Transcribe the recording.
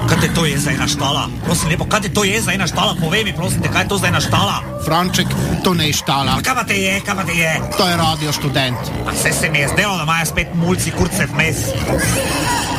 Kaj te to je za ena štala? Prosim lepo, kaj te to je za ena štala? Povej mi, prosim te, kaj je to za ena štala? Franček, to ne je štala. Kaj pa te je? To je Radio Študent. A se mi je zdelo, da imajo spet mulci kurce vmes.